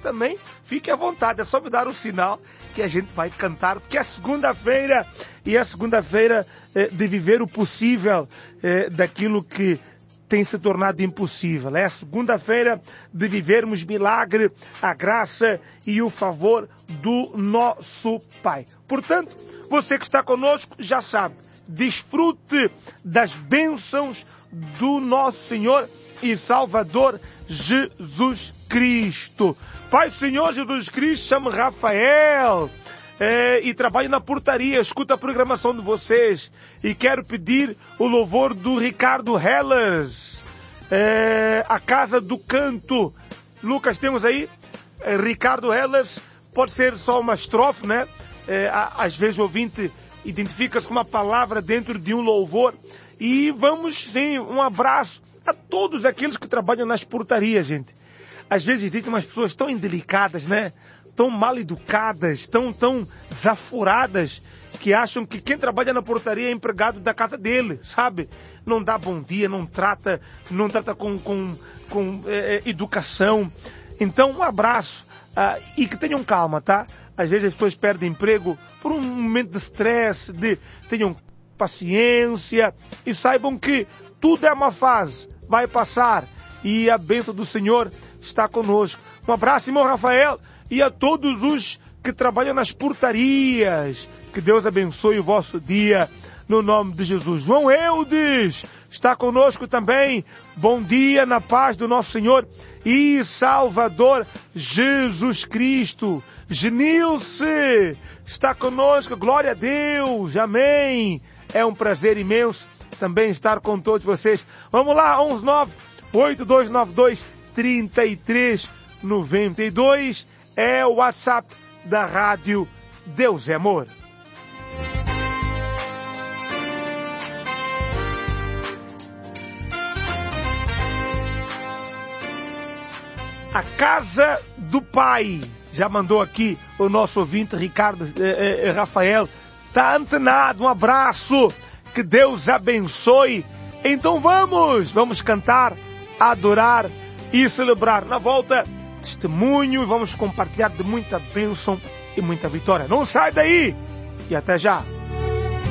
também, fique à vontade, é só me dar o sinal que a gente vai cantar, porque é segunda-feira, e é segunda-feira de viver o possível daquilo que tem se tornado impossível. É a segunda-feira de vivermos milagre, a graça e o favor do nosso Pai. Portanto, você que está conosco já sabe, desfrute das bênçãos do nosso Senhor e Salvador Jesus Cristo. Pai, Senhor Jesus Cristo, chama Rafael e trabalho na portaria, escuta a programação de vocês e quero pedir o louvor do Ricardo Hellers, a Casa do Canto. Lucas, temos aí Ricardo Hellers, pode ser só uma estrofe, né? Às vezes o ouvinte identifica-se com uma palavra dentro de um louvor. E vamos, sim, um abraço a todos aqueles que trabalham nas portarias, gente. Às vezes existem umas pessoas tão indelicadas, né? Tão mal educadas, tão desaforadas, que acham que quem trabalha na portaria é empregado da casa dele, sabe? Não dá bom dia, não trata com educação. Então, um abraço e que tenham calma, tá? Às vezes as pessoas perdem emprego por um momento de estresse, tenham paciência e saibam que tudo é uma fase, vai passar e a bênção do Senhor está conosco. Um abraço, irmão Rafael, e a todos os que trabalham nas portarias. Que Deus abençoe o vosso dia, no nome de Jesus. João Eudes está conosco também. Bom dia na paz do nosso Senhor e Salvador Jesus Cristo. Genilce está conosco, glória a Deus, amém. É um prazer imenso também estar com todos vocês. Vamos lá, 119-8292-3392 é o WhatsApp da Rádio Deus é Amor. A Casa do Pai. Já mandou aqui o nosso ouvinte Ricardo Rafael. Está antenado, um abraço. Que Deus abençoe. Então vamos cantar, adorar e celebrar. Na volta, testemunho, vamos compartilhar de muita bênção e muita vitória. Não sai daí e até já.